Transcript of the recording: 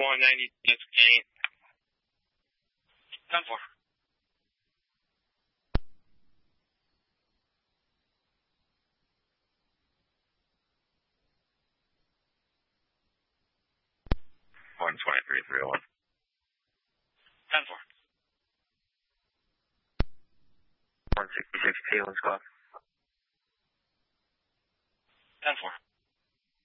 196 8. 10-4. One 23-301. 10-4. 166 T1 squad. 10-4.